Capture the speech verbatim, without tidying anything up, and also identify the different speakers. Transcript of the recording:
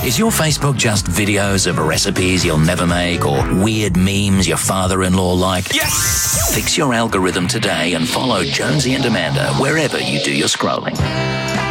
Speaker 1: Is your Facebook just videos of recipes you'll never make or weird memes your father-in-law liked?
Speaker 2: Yes!
Speaker 1: Fix your algorithm today and follow Jonesy and Amanda wherever you do your scrolling.